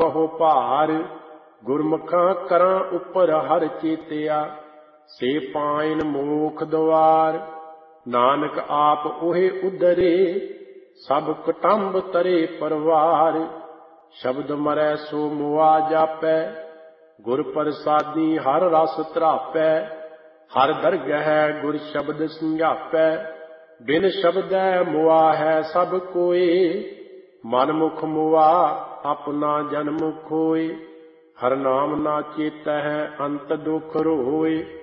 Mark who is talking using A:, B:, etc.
A: ਬਹੁ ਭਾਰ। ਗੁਰਮੁਖਾਂ ਕਰਾਂ ਉੱਪਰ ਹਰ ਚੇਤਿਆ, ਸੇ ਪਾਇਨ ਮੋਖ ਦੁਆਰ। ਨਾਨਕ ਆਪ ਉਹੇ ਉਧਰੇ, ਸਭ ਕੁਟੰਬ ਤਰੇ ਪਰਵਾਰ। ਸ਼ਬਦ ਮਰੈ ਸੋ ਮੁਆ ਜਾਪੈ, ਗੁਰ ਪ੍ਰਸਾਦੀ ਹਰ ਰਸ ਧਰਾਪੈ। ਹਰ ਦਰਗਹਿ ਗੁਰ ਸ਼ਬਦ ਸਮਝਾਪੈ, ਬਿਨ ਸ਼ਬਦੈ ਮੁਆ ਹੈ ਸਭ ਕੋਇ। ਮਨ ਮੁਖ ਮੁਆ ਆਪਣਾ ਜਨਮ ਖੋਇ, ਹਰ ਨਾਮ ਨਾ ਚੇਤੈ ਅੰਤ ਦੁਖ ਰੋਇ।